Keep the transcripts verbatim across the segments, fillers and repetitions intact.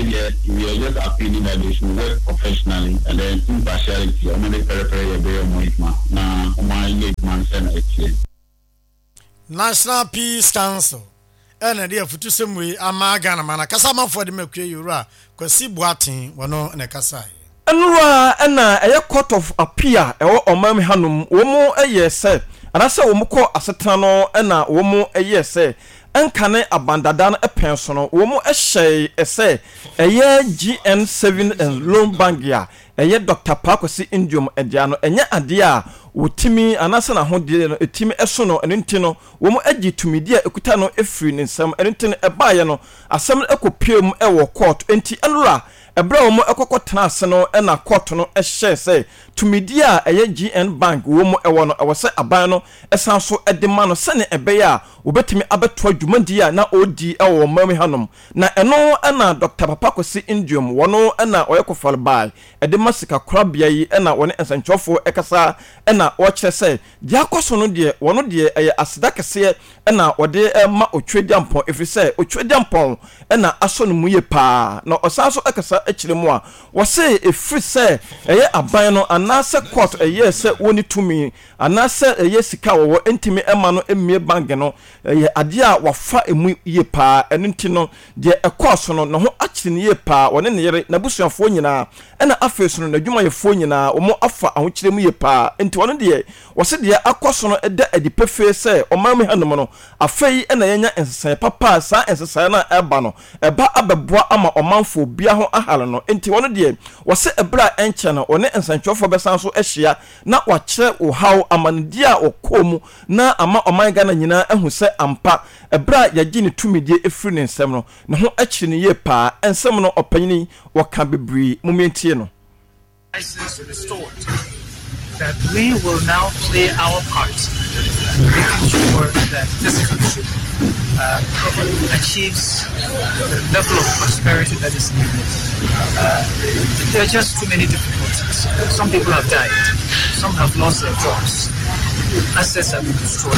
yet we are just appealing that they should work professionally and then impartiality. I'm going to prepare a very much now. My late man said it. National Peace Council. And the futu semwe amagana mana kasama for the mekwe yura kwasi boatin wono ne kasai enura na eye court of appeal ewo omam hanum wo mu eye se anase wo mu ko asetana no na wo mu eye se enkane abandada no epen so no wo mu ehye ese eye G N seven and loan bank ya eye Doctor Pakwasi Indium edia no enye ade a wotimi anase na hodie no etimi eso no enti no wo mu agi tumidi a ekuta no efri ne nsam enti no ebaaye no asem ekopiem ewo court enti enura ebra wo mu ekokotena ase no na court no ehye se tumidi a eye G N bank wo mu ewo no ewo se aban no esan so edema no sene ebeye a wobetimi abeto adwumadi a na odi ewo mami hanom na eno na Doctor Pakwasi Indium wono na oyekofal bai edema sika korabia yi na woni ensanchofo ekasa na watch say diakoso no de wono de eye aseda kese na wode ma otwediampon efi say otwediampon na aso no muye pa na osanso ekasa akire mu a wo say efi say eye aban no anase court eye say woni tumi anase eye sika wo entimi ema no emie bank no eye ade a wafa emu ye pa enti no de ekoso no no ho akire ne ye pa woni ne yere na busuafo nyina na afeso no adwuma ye fo nyina wo mo afa ahokire mu ye pa enti wono de wo se de akoso no eda adipefe say omam hanom no afei na yenya ensesan papa sa ensesan na eba no eba abeboa ama omanfo bia ho ahale no enti wono de wo se ebra enche no one ensanchofo besan so ehia na wakire wo haw amandia okomu na ama oman Ghana nyina ehu se ampa ebra yagi ne tumidie efiri ne nsem no ne ho akire ne ye pa ensem no opanyini waka bebri momentie no license restored, that we will now play our part in making sure that this country uh, achieves the level of prosperity that is needed. Uh, there are just too many difficulties. Some people have died. Some have lost their jobs. Assets have been destroyed.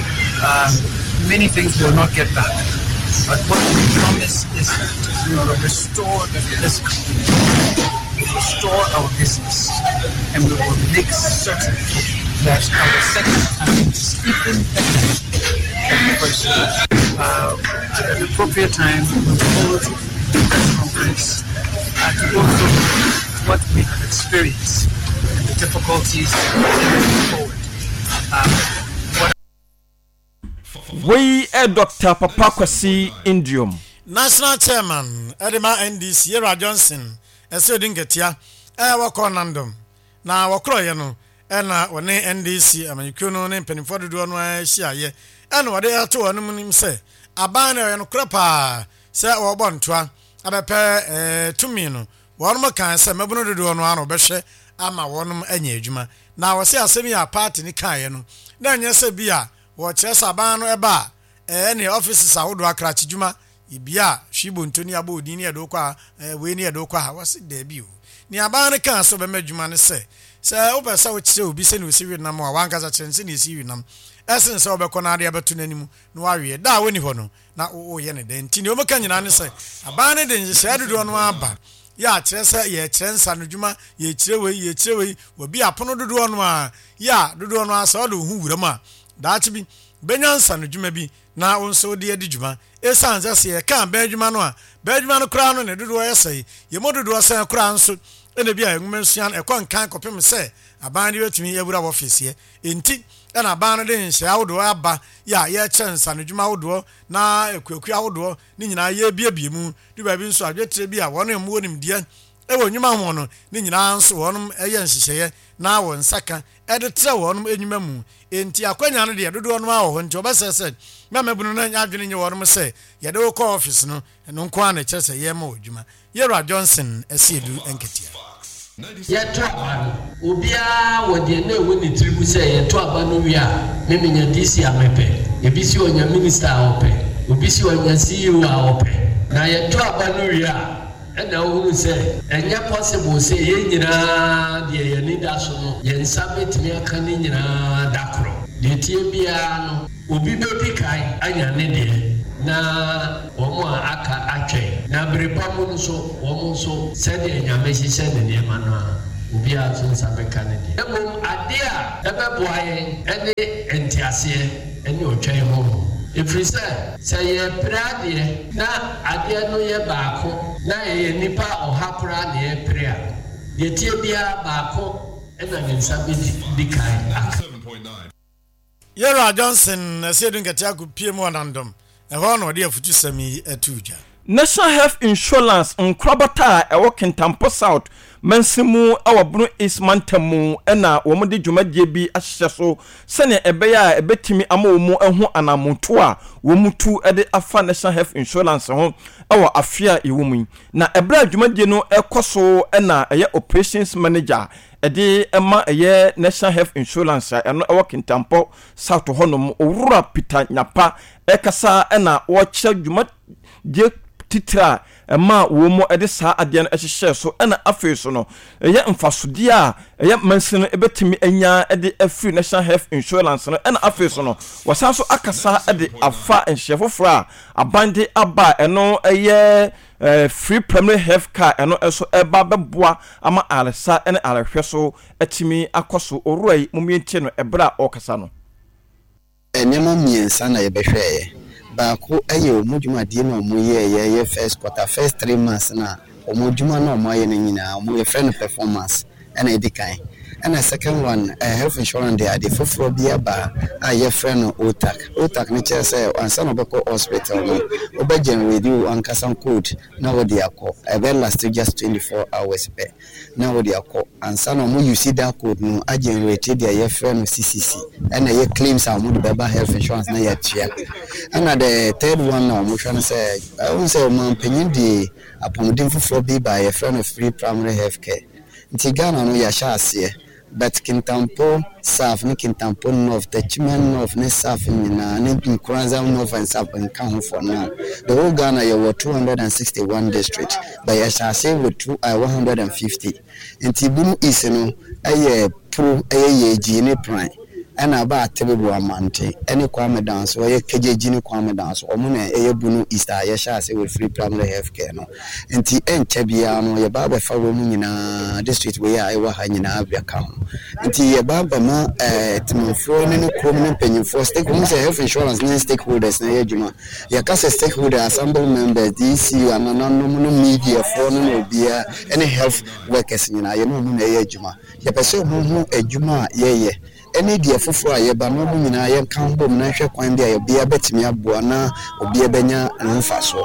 Uh, many things will not get back. But what we promise is that we will restore this country. Restore our business, and we will make certain that our second time is even better than the first one. Uh, at the appropriate time, we will hold a press conference uh, to go through what we have experienced and the difficulties moving forward. Uh, we are Doctor Pakwasi Indium, National Chairman Edema N D C Yera Johnson. Ese dingetia eh wako nandom na wakro ye no eh na woni N D C amanyuko no ne mpanimfo dodo no ahia ye eh no wode ato wonu nim se aban na ye no kropa se wo bontoa abepe eh tumi no wonu kan se mabunu dodo no ano behwe ama wonu anya adwuma na wo se asem ya party ni kan ye no na nya se bia wo kire aban no eba eh ne offices awodo akrachi dwuma ibia shibo ntoni abodi ni edo kwa we ni edo kwa wase da bi o ni aban kan so be madwuma ne se se opesa wo kire obi se ne osi winam a wanka za kire se ne esi winam esen se obekọ na ade abeto nanimu no awie da woni ho no na o ye ne da ntini o meka nyina ne se aban ne de nhye adodo no aba ya kire se ye kire nsa no dwuma ye kire we ye kire we obi apono dodo no a ya dodo no asa o do hu wuram a da chi bi benyansa no dwuma bi na onso de adi dwuma esanza se ye kan ba dwuma no a ba dwuma no kra no ne dodo yesai ye mododo san kra nso ene bia enwumensuan ekon kan kopem se aban de wetumi yewura office ye enti ena aban no de nhia wodo aba ya ye chensa no dwuma wodo na ekuaku wodo ni nyina ye bia bia mu di ba bi nso adwetire bia wono emu onim de ewo nwuma ho no ni nyina nso wonom eye nhihye na wo nsaka ede tre wonom enwuma mu enti akwanya no de dodo no awo ho nti obesese na mabunu na adwene nye wonom se ye de ko office no eno nko ana kyerese ye ma odwuma Yera Johnson esiedu enketia yeto aban obia wode na ewo ni tribu se yeto aban no wi a memenya D C amepe ebisi onya minister a ope obisi onya C E O a ope na yeto aban no wi a ena wo se enya possible se ye nyina de ye ni da so no ye nsabet mi aka ni nyina dakro de tie bia no obi be pikai anya ne de na wɔn a aka atwɛn na berepa mu nso wɔn nso sɛdeɛ nyame hyehyɛ ne nneɛma no a obiara nso nsa bɛka ne deɛ mmom adeɛ a ɛbɛboa yɛn ɛne nteaseɛ ɛne ɔtwɛn ho ɛfiri sɛ sɛ yɛpere adeɛ na adeɛ no yɛ baako na yɛyɛ nnipa ɔha koraa na yɛpere a yɛtie biara baako ɛna ne nsa bɛdi kan aka Yera Johnson ɛsɛ du nkɛte akopie mu wanandom ɛhɔ na ɔde afutu sami atuja National Health Insurance nkrabata a ɛwɔ Kintampo South Mansimu awabunu Ismantamu ɛna wɔn de dwumadie bi ahyehyɛ so sɛnea ɛbɛyɛ a ɛbɛtimi ama wɔn ɛho anamonto a wɔn tu ɛde afa National Health Insurance ho ɛwɔ afia ɛwɔ mu na ɛbra dwumadie no ɛkɔ so ɛna ɛyɛ operations manager ɛde ɛma ɛyɛ National Health Insurance a ɛno ɛwɔ Kintampo South hɔnom owura Peter Nyapa ɛkasa ɛna wɔkyɛ dwumadie titra ema wo mo ede saa ade no ehyehyɛ so ɛna afei so no ɛyɛ mfasodie a ɛyɛ mansin ebetimi anya ede afiri National Health Insurance no ɛna afei so no wɔsan so akasa ede afa enhye foforo a abande aba ɛno ɛyɛ free primary health care ɛno ɛso ɛba bɛboa ama alesa ɛne alehwɛ so atimi akoso oroi mumientie no ɛbra ɔkasa no enema miensa na yɛbɛhwɛɛ baako ayo mudwuma die no mo ye ye first quarter first three months na omudwuma no mo ye nyina mo ye friend performance and edikan and the second one uh, health insurance dey ade foforo bia ba a ye friend O T A C O T A C ni che say ansa no beko hospital no obejen with you ankasan code na wo dey akọ e be last just twenty-four hours pe na wo dey akọ ansa no mo use that code no a generate dey ye friend C C C and ye claims am mo dey ba health insurance na ye tia and the third one now mo try say I won say man penyin di apomodin foforo bi ba ye friend free primary health care nti Ghana no ya sha ase but Kintampo South ni Kintampo North the Chiman North ni South ni na ni Nkranza North and South and count for now the whole Ghana you were two hundred sixty-one district but ya sha say with two uh, one hundred fifty nti bunu is no aye pro aye ye ni prime ana ba tebebu amante ene kwame dance o ye kejeji ni kwame dance o mu na eye bunu easter ye sha say with free primary health care no nti encha bia no ye ba ba fa wo mu nyina district we ya e wa ha nyina abia ka ho nti ye ba ba ma eh timofo ne ne krom ne panyimfo stakeholders health insurance ne stakeholders na ye djuma ye ka say stakeholder assembly members D C anana no no media for no obia ene health workers nyina ye no mu na ye djuma ye pese mu hu adjuma ye ye any dia foforo a ye ba no mu nyina ye kan bom na hwe kwan bia ye bia betimi aboa na obi ebenya nfaso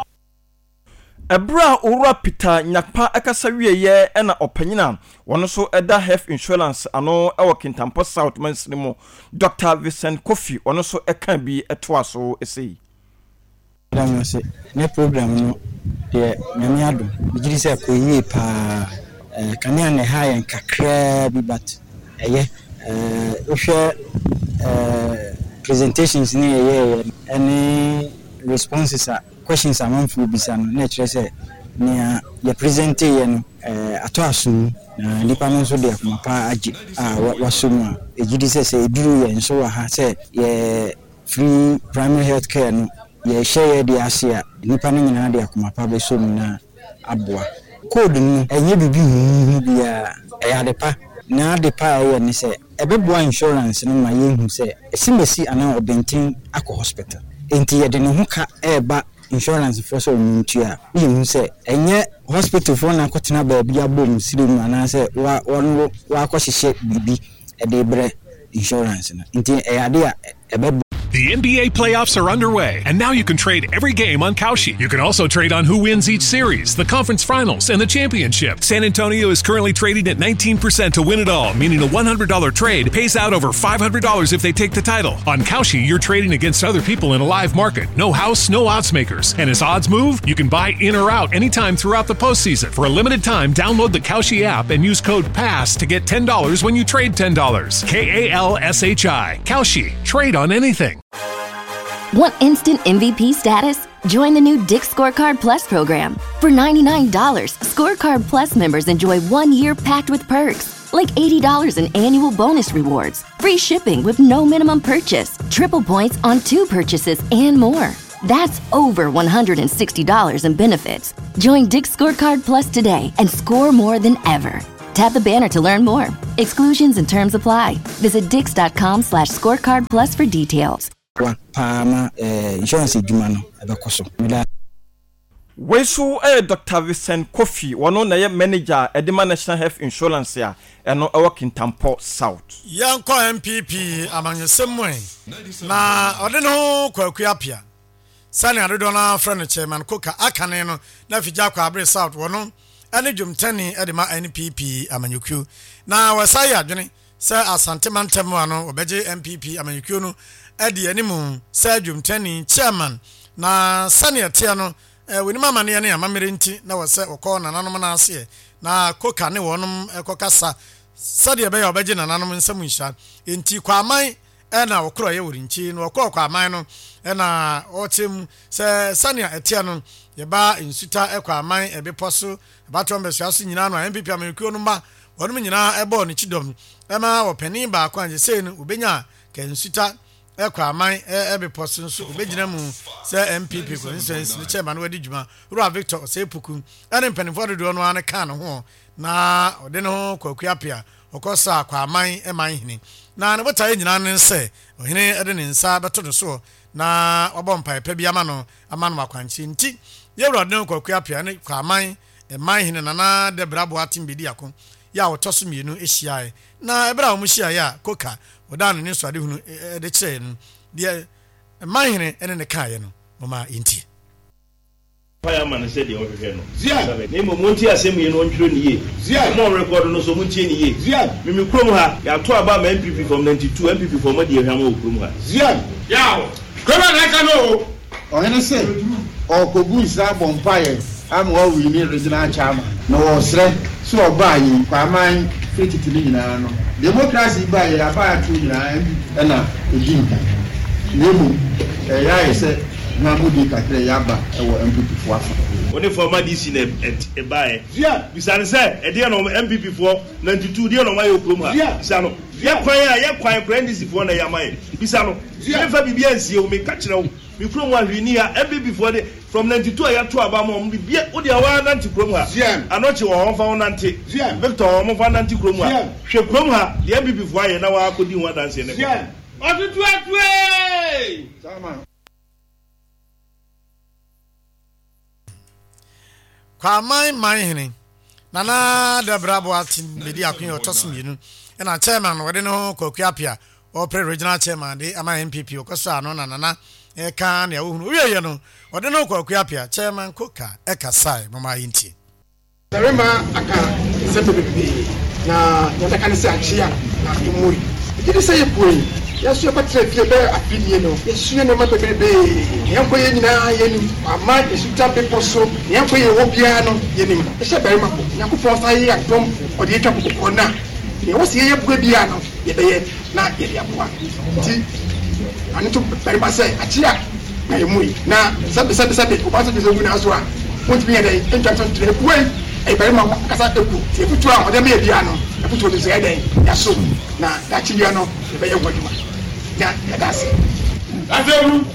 Ebra Ura Peter Nyapa akasa wieye ena opanyina wono so eda health insurance ano ewo Kintampo South Mansinimo Doctor Vincent Kofi wono so eka bi etoa so esei program se ne program no de nyame ado bigiri se ko yie pa kanea ne ha yen kakra bi bat eye eh ohwe eh presentations ni eye any responses are questions among few bisano na kire se ne ya present ye no eh ato asu na nipa no so de afumapa agi a wasum a ejidi se se eduru ye nso wa ha se ye free primary health care no ye share de asia nipa no nyina de akumapa be so na aboa code no enye bibi hu bia e ya de pa na de pa ye ne se ebeboa insurance no ma ye hu se esimesi ana obentin akọ hospital enti ye de no hu ka eba insurance for so muntua ye hu se enye hospital for na kotena ba bia bom sirim ana se wa won wa akọhyehyẹ bibi e de bre insurance na enti e ade a ebe. The N B A playoffs are underway, and now you can trade every game on Kalshi. You can also trade on who wins each series, the conference finals, and the championship. San Antonio is currently trading at nineteen percent to win it all, meaning a one hundred dollars trade pays out over five hundred dollars if they take the title. On Kalshi, you're trading against other people in a live market. No house, no odds makers. And as odds move, you can buy in or out anytime throughout the postseason. For a limited time, download the Kalshi app and use code PASS to get ten dollars when you trade ten dollars. K A L S H I. Kalshi. Trade on anything. Want instant M V P status? Join the new Dick's Scorecard Plus program. For ninety-nine dollars, Scorecard Plus members enjoy one year packed with perks, like eighty dollars in annual bonus rewards, free shipping with no minimum purchase, triple points on two purchases, and more. That's over one hundred sixty dollars in benefits. Join Dick's Scorecard Plus today and score more than ever. Tap the banner to learn more. Exclusions and terms apply. Visit dix.com slash scorecard plus for details. Pama insurance jumano abakoso. Wesu eh Doctor Vincent Kofi wano na ye manager Edema National Health Insurance ya eno ewo Kintampo South. Yanko M P P amanyesemwe na ode no kwakuapia. Sani adodo na friend chairman Koka akane no na fija kwa Abre South wono ene dwumtani Edema N P P amanyukwu na wasaya adwene se asante mantemu ano obeje M P P amanyukwu no edi animu se dwumtani chairman na sani atia no eh wini mama ne ne amamere nti na wose okọ na nanom na ase na Koka ne wonom ekokasa sade be ya obeje na nanom nsam nhia enti kwa aman ena okro ye worinchi no okọ kwa aman no ena otim se sani atia no ye ba insuta ekwa aman ebeposo batom besuaso nyina no M P P amekuo no ma wonom nyina ebo ne chidom ema opani ba kwa anje sei no ubenya ka insuta ekwa aman ebeposo nso ubegyina mu se M P P constituency ne chairman wadi djuma Rua Victor Osepuku ene mpanifo dodo no ane kan ho na ode no kwakuapia okosa kwa aman eman hini na ne botaye nyina ne nse ohine ede ne nsa beto do so na obompa epa bi ama no ama no akwanchi nti yewro de kwakuapia ne kwa aman eman hini na na de brabo atimbedi akon ya otoso mienu ehia na ebra wo muhia ya Koka odan ne so ade hunu de kire no de eman hini ene ne kae no mama inti Fireman said the other no. Zia. Name of Monty asem ye no ntro ni ye. Zia. Mo record no so Monty ni ye. Zia. Me me krom ha ya to aba ma M P P from ninety-two M P P from the hwam o krom ha. Zia. Yawo. Koma na ka no. O hene se o kogu nsa bompaye am o wi ni regional chairman. No o sre so oba yi kwa man fifty nyina no. Democracy ba ye aba atu nyina na ejinka. Nemu eh ya ise na mudi kakre yaba ewo M P P fo afa oni former D C na e bae yeah bisan say e dey no M P P for ninety-two dey no mayo krom ha bisan no ye kwan ya ye kwan kran D C for na ya mai bisan no ye fa bibia nsie o me ka kire wo me krom wa hwini ya M P P for dey from ninety-two ya to aba mo bibia o dey wa nanti krom ha anochi wo ho fa wo nanti Victor wo mo fa nanti krom ha hwe krom ha the M P P for aye na wa akodi ho dance ne ko otutu atwe sama kwa mai mai hini nana de brabo atin bedi akun otoso mienu ena chairman wode no kwakuapia o pre regional chairman de ama M P P okoso ano na nana e kan na ohunu wiye no wode no kwakuapia chairman Koka ekasai mama yinti Tarema aka sembe bibi na nataka nisi achia na tumuri kidi sey point yasu yapatre fie be afidie no yasu ne ma bebebe yanko ye nyina yeni ama yasu tabe poso yanko ye wobia no yeni e she bere mako yakufo fa ye atom odi etwa kokko na ye wosi ye bua bia no ye be ye na ye dia bua ti ani to bere ma say achia na ye muri na sabe sabe sabe ko ba so de na so a won't be dey entwa to tre kuwe e bere ma kasa eku ti futu a ode me bia no e futu o se dey yaso na dachi bia no e be ye gwaduma ya that's it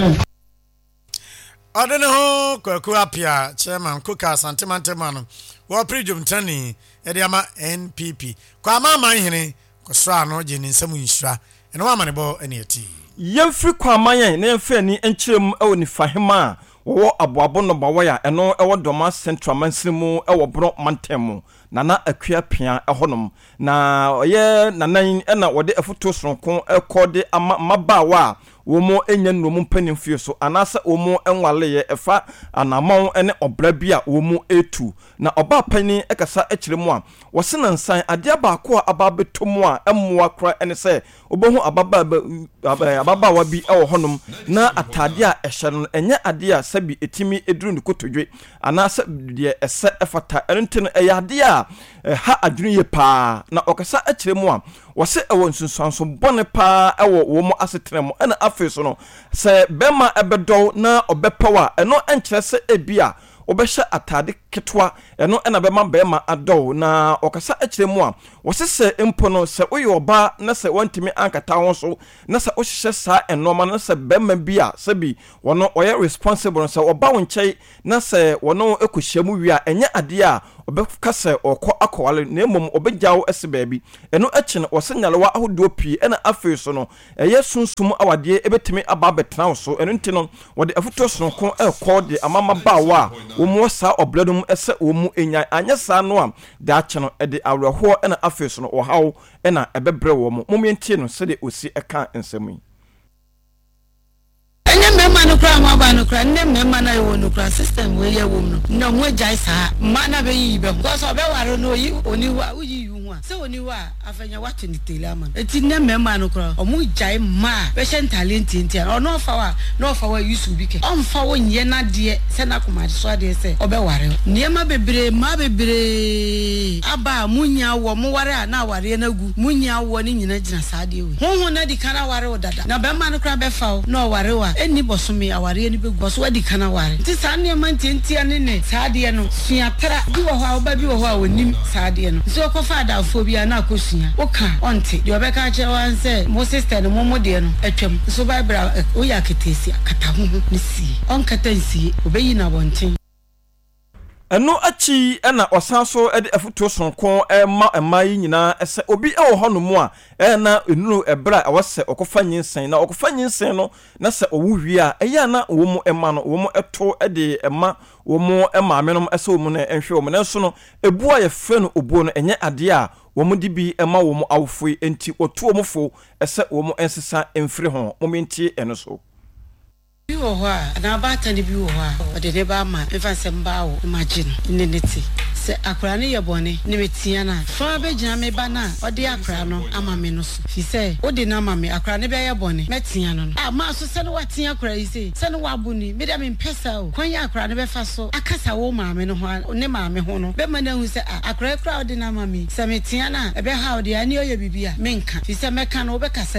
Odene ho kwakuapia chairman Koka santimantema wo prejum tani ediama N P P kwa mama hene kosra no je ni nsam nhira eno wa manebo ene ati yemfri kwa mayen na yemfri ni enkyerem ewo ni fahema wo aboabo no bawoya eno ewo doma central mansrimu ewo bro mantemu nana akua pia ehonom na oye nanan ena wode afuto sonko ekode amabawa wo mo enya no mo mpanimfie so anasa wo mo enwaleye efa anamon ene obra bia wo mo etu na oba pani ekasa ekiremu a wo sena nsan ade abaako a ababetomu a emmoa kra ene se obohu ababa ababa wa bi ewo honom na atade a ehye no enye ade a sabi etimi eduru ne kotodwe anasa de ese efata ente no eyade a ha adwene ye pa na okasa ekiremu a wo se ewo nsunsanso bone pa ewo wo mo asetremu ena afi so no se bema ebedo na obepawa eno enkyere se ebia obɛhyɛ atade ketwa ɛno ɛna bɛma bɛma adɔw na ɔkasa akyerɛ mu a wɔsesɛ mpo no sɛ woyɛ ɔba na sɛ wɔntimi ankata ho so na sɛ wohyehyɛ saa ɛnɔma na sɛ bɛma bi a sɛ bi wɔno ɔyɛ responsible sɛ ɔba wo nkyɛn na sɛ wɔno ɛkɔhyia mu wie a ɛnyɛ adeɛ a ɔbɛka sɛ ɔkɔ akɔwale na mmom ɔbɛgya wo ɛse baabi ɛno akyi no wɔsɛ nyalewa ahodoɔ pii ɛna afei so no ɛyɛ sunsum awadeɛ ɛbɛtumi aba abɛtena wo so ɛno nti no wɔde afoto sononko ɛkɔ de amama baawa a wɔn saa ɔbrɛ no mu ɛsɛ wɔn mu enyan anyɛ saa no a daakye no ɛde awerɛhoɔ ɛna afei so no ɔhaw ɛna ɛbɛbrɛ wɔn mu momientie no sɛdeɛ osi ɛka nsɛm yi ene mema no kra ma ba no kra ne mema na yo no kra system we ye wom no na mo jai sa ma na be yi be because obe ware no yi oni wa uyi yu hu a se oni wa afanya wat ni tele ama eti ne mema no kra o mo jai ma be shen talent ntia o no fa wa no fa wa yusu bi ke o mfa wo nye na de se na kuma so de se obe ware ne ma bebre ma bebre aba munya wo mo ware a na ware na gu munya wo ni nyina gina sa de we honhon na di kana ware o dada na be ma no kra be fa no ware wa eni bosome aware ni be goso wadi kana ware nti saa ne man tintia ne ne saa de no suatra bi wo ho a oba bi wo ho a wonim saa de no so ko fa da fo bia na akosua oka onte de obeka che wan se mo sister no mo de no atwam so bible o ya ketesi akata ho ne si on kata nsi obeyi na bonten ɛno achi ɛna ɔsan so ɛde afutuo sonko ɛma ɛma yi nyinaa ɛsɛ obi ɛwɔ hɔ no mu a ɛna enuru ɛbra a wɔsɛ ɔkɔfa nyinsen na ɔkɔfa nyinsen no na sɛ ɔwu wie a ɛyɛ na wɔn mu ɛma no wɔn mu ɛto ɛde ɛma wɔn mu ɛmaame no ɛsɛ wɔn mu na ɛhwɛ wɔn na nso no ebu a yɛfrɛ no obuo no ɛnyɛ adeɛ a wɔn mu de bi ɛma wɔn mu awofo enti wɔto wɔn fo ɛsɛ wɔn mu ɛnsesa ɛmfiri ho momentie ɛno so bi wo ho a na ba ta ni bi wo ho a o de ne ba ma me fa sem ba wo imagine ne ne ti se akra ne ye bone ne metia na fa be gina me ba na o de akra no ama me no so fi se o de na ama me akra ne be ye bone metia no ah ma so se no watia akra yi se se no wabu ni me da me pesa o kwan ya akra ne be fa so akasa wo ma me no ho ne ma me ho no be ma na hu se akra akra o de na ama me se metia na e be ha o de ani o ye bibia me nka fi se me ka no o be kasa